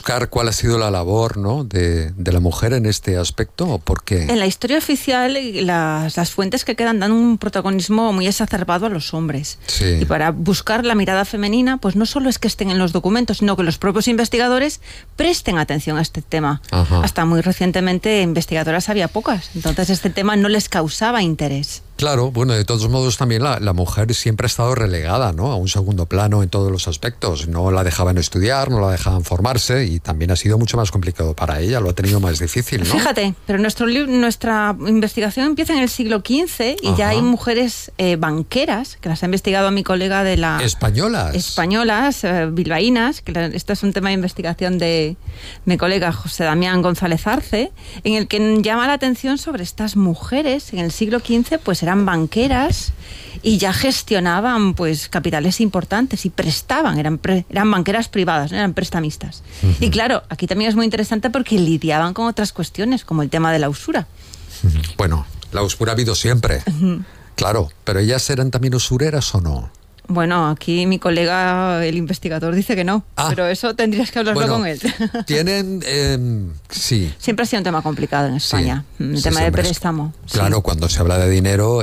buscar cuál ha sido la labor, ¿no?, de la mujer en este aspecto, ¿o por qué? En la historia oficial, las fuentes que quedan dan un protagonismo muy exacerbado a los hombres. Sí. Y para buscar la mirada femenina, pues no solo es que estén en los documentos, sino que los propios investigadores presten atención a este tema. Ajá. Hasta muy recientemente investigadoras había pocas, entonces este tema no les causaba interés. Claro, bueno, de todos modos también la mujer siempre ha estado relegada, ¿no?, a un segundo plano en todos los aspectos. No la dejaban estudiar, no la dejaban formarse, y también ha sido mucho más complicado para ella, lo ha tenido más difícil, ¿no? Fíjate, pero nuestra investigación empieza en el siglo XV y ya hay mujeres banqueras, que las ha investigado mi colega de la... Españolas, bilbaínas, que esto es un tema de investigación de mi colega José Damián González Arce, en el que llama la atención sobre estas mujeres en el siglo XV, pues eran banqueras y ya gestionaban pues capitales importantes y prestaban, eran banqueras privadas, no eran prestamistas. Uh-huh. Y claro, aquí también es muy interesante porque lidiaban con otras cuestiones, como el tema de la usura. Uh-huh. Bueno, la usura ha habido siempre, claro, pero ¿ellas eran también usureras o no? Bueno, aquí mi colega, el investigador, dice que no, pero eso tendrías que hablarlo con él. Tienen, sí. Siempre ha sido un tema complicado en España, el tema de préstamo. Claro, cuando se habla de dinero,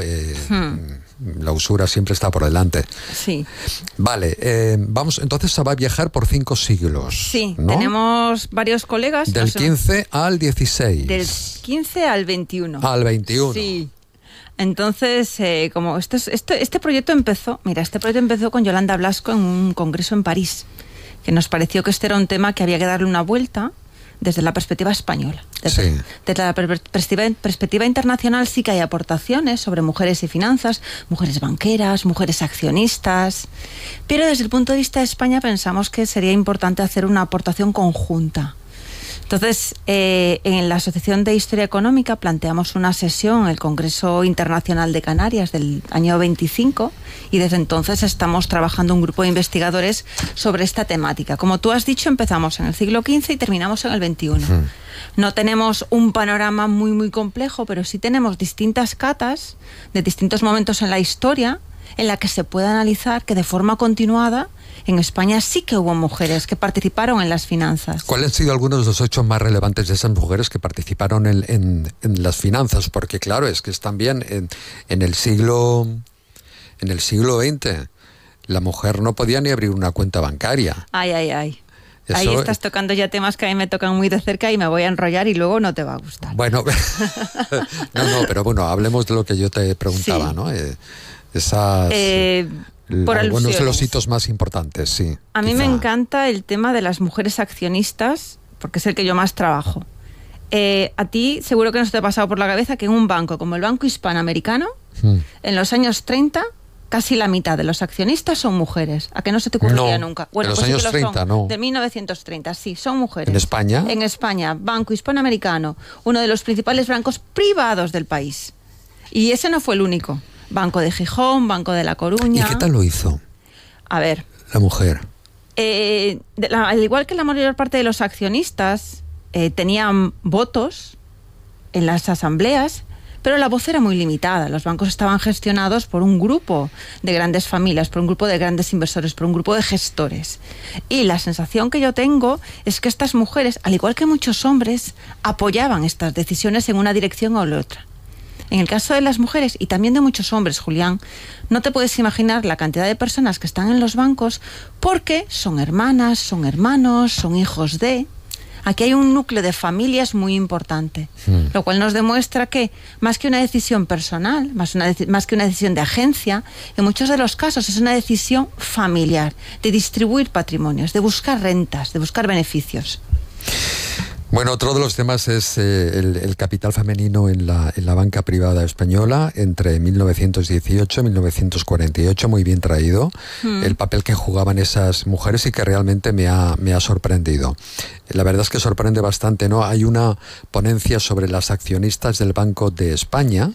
la usura siempre está por delante. Sí. Vale, vamos entonces a viajar por 5 siglos. Sí, ¿no? Tenemos varios colegas. Del 15 al 16. Del 15 al 21. Al 21. Sí. Entonces, como este proyecto empezó con Yolanda Blasco en un congreso en París, que nos pareció que este era un tema que había que darle una vuelta desde la perspectiva española. Desde la perspectiva internacional sí que hay aportaciones sobre mujeres y finanzas, mujeres banqueras, mujeres accionistas, pero desde el punto de vista de España pensamos que sería importante hacer una aportación conjunta. Entonces, en la Asociación de Historia Económica planteamos una sesión en el Congreso Internacional de Canarias del año 25 y desde entonces estamos trabajando un grupo de investigadores sobre esta temática. Como tú has dicho, empezamos en el siglo XV y terminamos en el XXI. No tenemos un panorama muy complejo, pero sí tenemos distintas catas de distintos momentos en la historia en la que se puede analizar que de forma continuada en España sí que hubo mujeres que participaron en las finanzas. ¿Cuáles han sido algunos de los hechos más relevantes de esas mujeres que participaron en las finanzas? Porque claro, es que es también en el siglo XX la mujer no podía ni abrir una cuenta bancaria. Ay. Ahí estás tocando ya temas que a mí me tocan muy de cerca y me voy a enrollar y luego no te va a gustar. Bueno, no, pero bueno, hablemos de lo que yo te preguntaba, sí. ¿no? Esas... Por algunos de los hitos más importantes, sí. A mí me encanta el tema de las mujeres accionistas, porque es el que yo más trabajo. A ti seguro que no se te ha pasado por la cabeza que en un banco como el Banco Hispanoamericano, en los años 30, casi la mitad de los accionistas son mujeres. ¿A que no se te ocurriría nunca? Bueno, en los pues años sí que 30, no. De 1930, sí, son mujeres. ¿En España? En España, Banco Hispanoamericano, uno de los principales bancos privados del país. Y ese no fue el único. Banco de Gijón, Banco de La Coruña. ¿Y qué tal lo hizo? A ver. La mujer. Al igual que la mayor parte de los accionistas, tenían votos en las asambleas, pero la voz era muy limitada. Los bancos estaban gestionados por un grupo de grandes familias, por un grupo de grandes inversores, por un grupo de gestores. Y la sensación que yo tengo es que estas mujeres, al igual que muchos hombres, apoyaban estas decisiones en una dirección o la otra. En el caso de las mujeres y también de muchos hombres, Julián, no te puedes imaginar la cantidad de personas que están en los bancos porque son hermanas, son hermanos, son hijos de... Aquí hay un núcleo de familias muy importante, lo cual nos demuestra que más que una decisión personal, más que una decisión de agencia, en muchos de los casos es una decisión familiar, de distribuir patrimonios, de buscar rentas, de buscar beneficios. Bueno, otro de los temas es el capital femenino en la banca privada española entre 1918 y 1948, muy bien traído, el papel que jugaban esas mujeres y que realmente me ha sorprendido. La verdad es que sorprende bastante, ¿no? Hay una ponencia sobre las accionistas del Banco de España,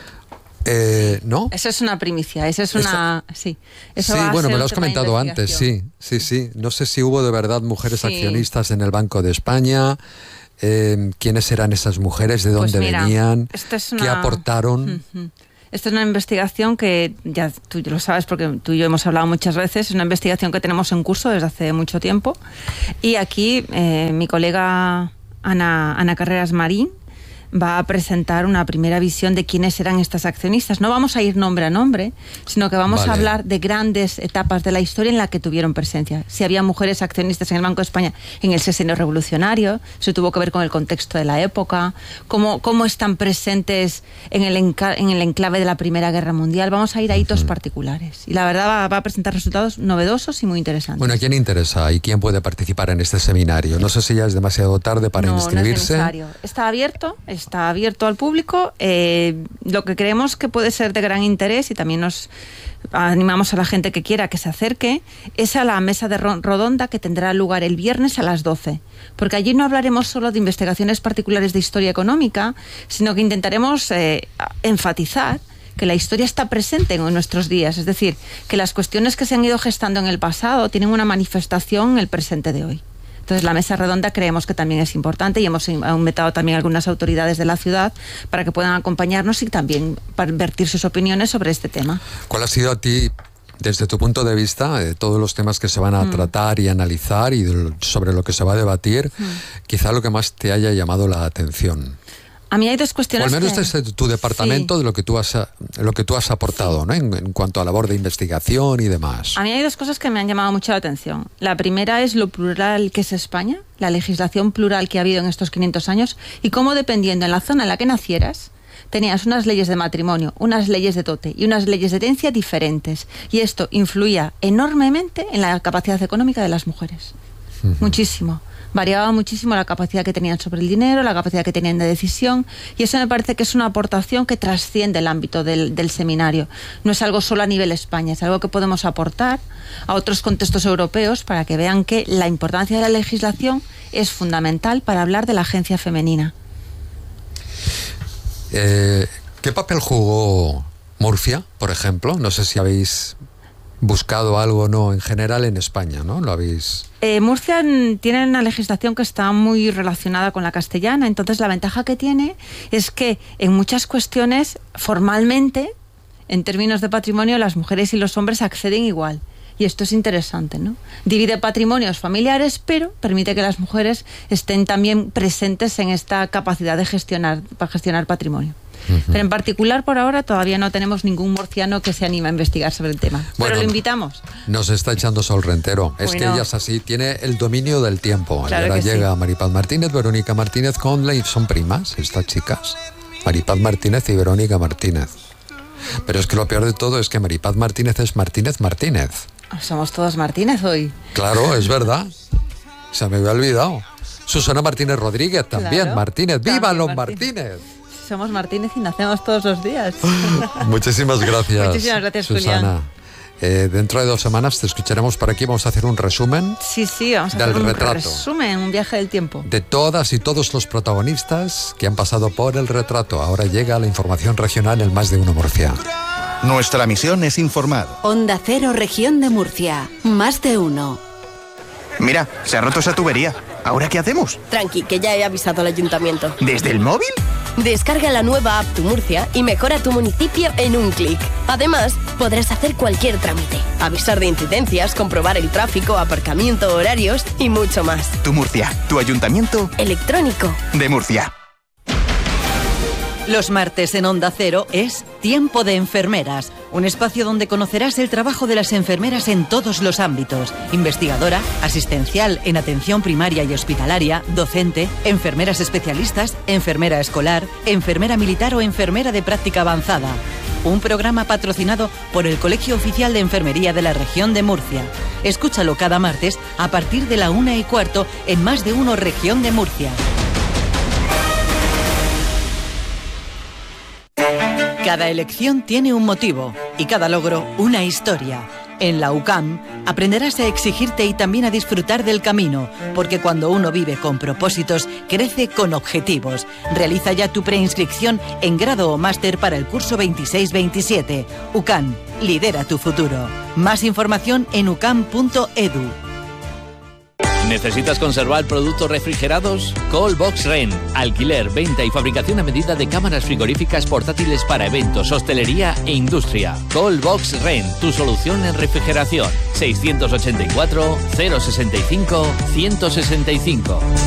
¿no? Eso es una primicia, eso es una... Sí, bueno, me lo has comentado antes, sí. No sé si hubo de verdad mujeres accionistas en el Banco de España, quiénes eran esas mujeres, de dónde venían, qué aportaron. Esta es una investigación que, ya tú lo sabes porque tú y yo hemos hablado muchas veces, es una investigación que tenemos en curso desde hace mucho tiempo. Y aquí mi colega Ana Carreras Marín va a presentar una primera visión de quiénes eran estas accionistas. No vamos a ir nombre a nombre, sino que vamos a hablar de grandes etapas de la historia en la que tuvieron presencia. Si había mujeres accionistas en el Banco de España en el sexenio revolucionario, eso tuvo que ver con el contexto de la época, cómo están presentes en el enclave de la Primera Guerra Mundial. Vamos a ir a hitos particulares. Y la verdad va a presentar resultados novedosos y muy interesantes. Bueno, ¿a quién interesa y quién puede participar en este seminario? No sé si ya es demasiado tarde para inscribirse. No es necesario. Está abierto al público. Lo que creemos que puede ser de gran interés, y también nos animamos a la gente que quiera que se acerque, es a la mesa de redonda que tendrá lugar el viernes a las 12. Porque allí no hablaremos solo de investigaciones particulares de historia económica, sino que intentaremos enfatizar que la historia está presente en nuestros días. Es decir, que las cuestiones que se han ido gestando en el pasado tienen una manifestación en el presente de hoy. Entonces, la mesa redonda creemos que también es importante y hemos invitado también a algunas autoridades de la ciudad para que puedan acompañarnos y también para vertir sus opiniones sobre este tema. ¿Cuál ha sido a ti, desde tu punto de vista, de todos los temas que se van a tratar y analizar y sobre lo que se va a debatir, quizá lo que más te haya llamado la atención? A mí hay dos cuestiones. O al menos desde tu departamento, sí, de lo que tú has aportado, ¿no? En cuanto a labor de investigación y demás. A mí hay dos cosas que me han llamado mucho la atención. La primera es lo plural que es España, la legislación plural que ha habido en estos 500 años y cómo, dependiendo en la zona en la que nacieras, tenías unas leyes de matrimonio, unas leyes de dote y unas leyes de herencia diferentes. Y esto influía enormemente en la capacidad económica de las mujeres. Muchísimo. Variaba muchísimo la capacidad que tenían sobre el dinero, la capacidad que tenían de decisión, y eso me parece que es una aportación que trasciende el ámbito del seminario. No es algo solo a nivel España, es algo que podemos aportar a otros contextos europeos para que vean que la importancia de la legislación es fundamental para hablar de la agencia femenina. ¿Qué papel jugó Murcia, por ejemplo? No sé si habéis buscado algo o no en general en España, ¿no? ¿Lo habéis...? Murcia tiene una legislación que está muy relacionada con la castellana, entonces la ventaja que tiene es que en muchas cuestiones, formalmente, en términos de patrimonio, las mujeres y los hombres acceden igual. Y esto es interesante, ¿no? Divide patrimonios familiares, pero permite que las mujeres estén también presentes en esta capacidad de gestionar patrimonio. Pero en particular, por ahora, todavía no tenemos ningún murciano que se anime a investigar sobre el tema. Bueno, pero lo invitamos. Nos está echando Sol Rentero. Es que ella es así, tiene el dominio del tiempo. Claro, y ahora llega sí. Maripaz Martínez, Verónica Martínez Conley. Son primas estas chicas. Maripaz Martínez y Verónica Martínez. Pero es que lo peor de todo es que Maripaz Martínez es Martínez Martínez. Somos todos Martínez hoy. Claro, es verdad. Se me había olvidado. Susana Martínez Rodríguez también. Claro, Martínez. ¡Viva los Martínez! Somos Martínez y nacemos todos los días. Muchísimas gracias. Muchísimas gracias, Susana. Julián. Dentro de 2 semanas te escucharemos por aquí. Vamos a hacer un resumen. Sí, vamos a hacer un resumen, un viaje del tiempo. De todas y todos los protagonistas que han pasado por el retrato. Ahora llega la información regional en Más de Uno Murcia. Nuestra misión es informar. Onda Cero, Región de Murcia. Más de Uno. Mira, se ha roto esa tubería. ¿Ahora qué hacemos? Tranqui, que ya he avisado al ayuntamiento. ¿Desde el móvil? Descarga la nueva app Tu Murcia y mejora tu municipio en un clic. Además, podrás hacer cualquier trámite, avisar de incidencias, comprobar el tráfico, aparcamiento, horarios y mucho más. Tu Murcia, tu ayuntamiento electrónico de Murcia. Los martes en Onda Cero es Tiempo de Enfermeras, un espacio donde conocerás el trabajo de las enfermeras en todos los ámbitos: investigadora, asistencial en atención primaria y hospitalaria, docente, enfermeras especialistas, enfermera escolar, enfermera militar o enfermera de práctica avanzada. Un programa patrocinado por el Colegio Oficial de Enfermería de la Región de Murcia. Escúchalo cada martes a partir de la 1:15 en Más de Uno Región de Murcia. Cada elección tiene un motivo y cada logro una historia. En la UCAM aprenderás a exigirte y también a disfrutar del camino, porque cuando uno vive con propósitos, crece con objetivos. Realiza ya tu preinscripción en grado o máster para el curso 26-27. UCAM, lidera tu futuro. Más información en ucam.edu. ¿Necesitas conservar productos refrigerados? Cold Box Ren. Alquiler, venta y fabricación a medida de cámaras frigoríficas portátiles para eventos, hostelería e industria. Cold Box Ren, tu solución en refrigeración. 684 065 165.